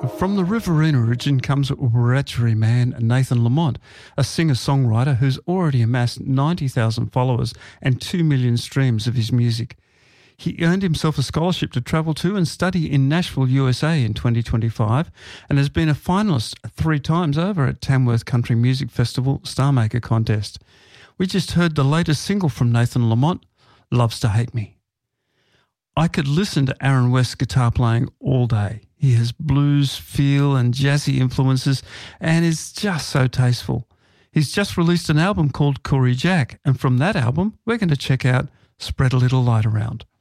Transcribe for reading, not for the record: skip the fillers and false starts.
From the Riverina region comes Wiradjuri man Nathan Lamont, a singer-songwriter who's already amassed 90,000 followers and 2 million streams of his music. He earned himself a scholarship to travel to and study in Nashville, USA in 2025 and has been a finalist 3 times over at Tamworth Country Music Festival Starmaker Contest. We just heard the latest single from Nathan Lamont, Loves to Hate Me. I could listen to Aaron West's guitar playing all day. He has blues, feel and jazzy influences and is just so tasteful. He's just released an album called Corey Jack, and from that album we're going to check out Spread a Little Light Around.